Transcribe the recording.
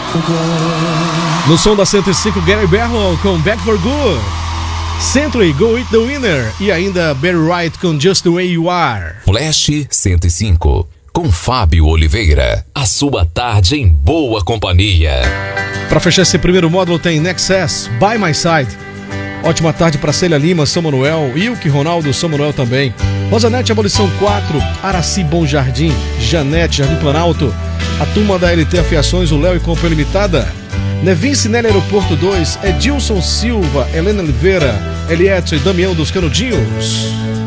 No som da 105, Gary Barlow com Back for Good. Century, Go With The Winner. E ainda Barry White com Just The Way You Are. Flash 105, com Fábio Oliveira. A sua tarde em boa companhia. Para fechar esse primeiro módulo tem Nexus, By My Side. Ótima tarde para Célia Lima, São Manuel, Ilke, Ronaldo, São Manuel também. Rosanete, Abolição 4, Araci, Bom Jardim, Janete, Jardim Planalto, a turma da LT Afiações, o Léo e Compra Limitada, Nevin Sinelli, Aeroporto 2, Edilson Silva, Helena Oliveira, Elietson e Damião dos Canudinhos.